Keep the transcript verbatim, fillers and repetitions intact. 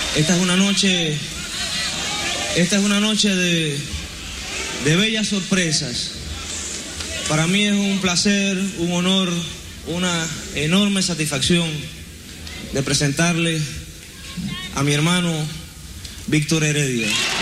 Esta es una noche, esta es una noche de, de bellas sorpresas. Para mí es un placer, un honor, una enorme satisfacción de presentarle a mi hermano Víctor Heredia.